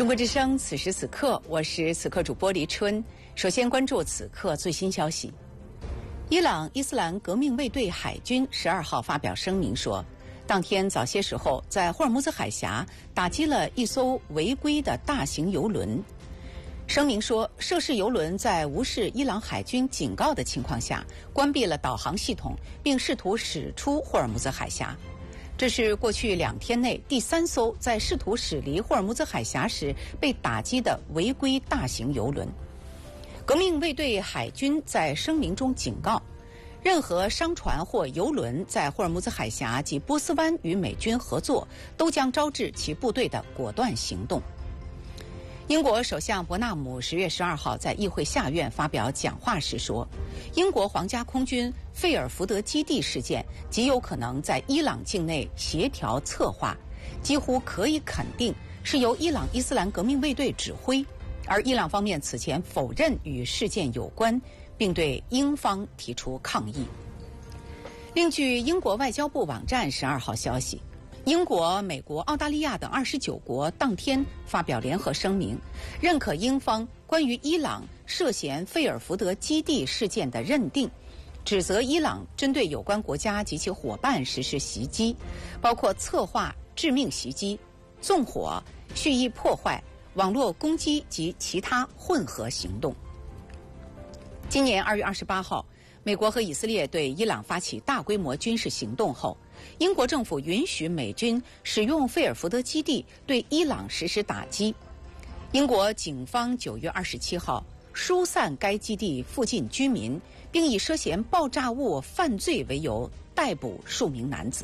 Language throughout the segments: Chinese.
中国之声，此时此刻，我是此刻主播黎春。首先关注此刻最新消息。伊朗伊斯兰革命卫队海军12号发表声明说，当天早些时候在霍尔木兹海峡打击了一艘违规的大型油轮。声明说，涉事油轮在无视伊朗海军警告的情况下，关闭了导航系统，并试图驶出霍尔木兹海峡。这是过去2天内第3艘在试图驶离霍尔木兹海峡时被打击的违规大型油轮。革命卫队海军在声明中警告，任何商船或油轮在霍尔木兹海峡及波斯湾与美军合作，都将招致其部队的果断行动。英国首相伯纳姆10月12号在议会下院发表讲话时说，英国皇家空军费尔福德基地事件极有可能在伊朗境内协调策划，几乎可以肯定是由伊朗伊斯兰革命卫队指挥，而伊朗方面此前否认与事件有关，并对英方提出抗议。另据英国外交部网站12号消息，英国、美国、澳大利亚等29国当天发表联合声明，认可英方关于伊朗涉嫌费尔福德基地事件的认定，指责伊朗针对有关国家及其伙伴实施袭击，包括策划致命袭击、纵火、蓄意破坏、网络攻击及其他混合行动。今年2月28号，美国和以色列对伊朗发起大规模军事行动后，英国政府允许美军使用费尔福德基地对伊朗实施打击。英国警方9月27号疏散该基地附近居民，并以涉嫌爆炸物犯罪为由逮捕数名男子。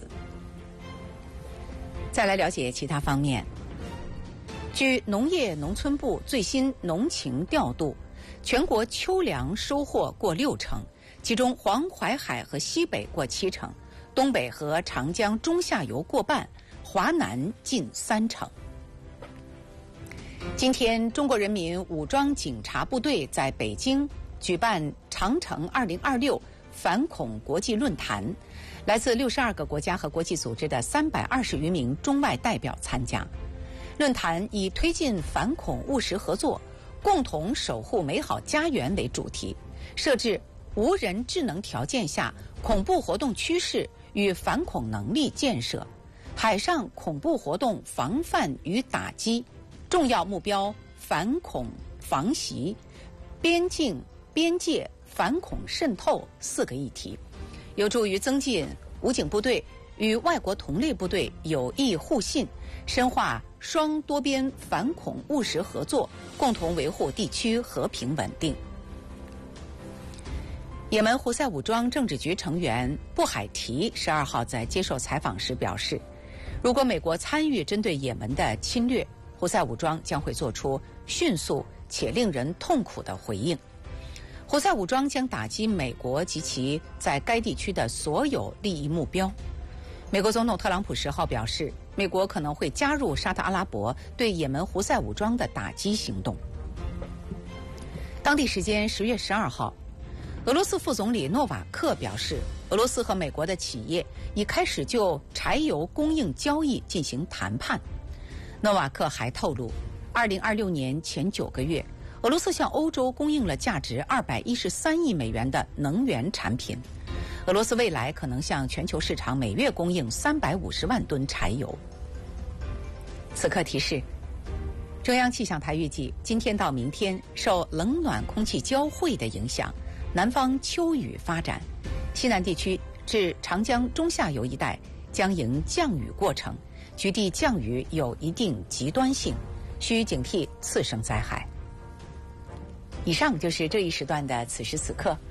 再来了解其他方面。据农业农村部最新农情调度，全国秋粮收获过60%，其中黄淮海和西北过70%，东北和长江中下游过半，华南近30%。今天，中国人民武装警察部队在北京举办长城2026反恐国际论坛，来自62个国家和国际组织的320余名中外代表参加。论坛以推进反恐务实合作，共同守护美好家园为主题，设置无人智能条件下恐怖活动趋势与反恐能力建设、海上恐怖活动防范与打击、重要目标反恐防袭、边境边界反恐渗透4个议题，有助于增进武警部队与外国同类部队有益互信，深化双多边反恐务实合作，共同维护地区和平稳定。也门胡塞武装政治局成员布海提12号在接受采访时表示，如果美国参与针对也门的侵略，胡塞武装将会做出迅速且令人痛苦的回应。胡塞武装将打击美国及其在该地区的所有利益目标。美国总统特朗普10号表示，美国可能会加入沙特阿拉伯对也门胡塞武装的打击行动。当地时间10月12号，俄罗斯副总理诺瓦克表示，俄罗斯和美国的企业已开始就柴油供应交易进行谈判。诺瓦克还透露，2026年前9个月，俄罗斯向欧洲供应了价值213亿美元的能源产品。俄罗斯未来可能向全球市场每月供应350万吨柴油。此刻提示，中央气象台预计，今天到明天受冷暖空气交汇的影响，南方秋雨发展，西南地区至长江中下游一带将迎降雨过程，局地降雨有一定极端性，需警惕次生灾害。以上就是这一时段的此时此刻，